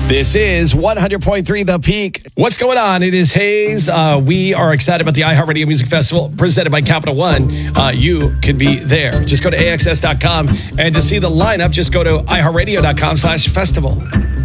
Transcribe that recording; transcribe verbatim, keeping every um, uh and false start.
This is one hundred point three The Peak. What's going on? It is Hayes. Uh, we are excited about the iHeartRadio Music Festival presented by Capital One. Uh, you can be there. Just go to A X S dot com. And to see the lineup, just go to iHeartRadio dot com slash festival.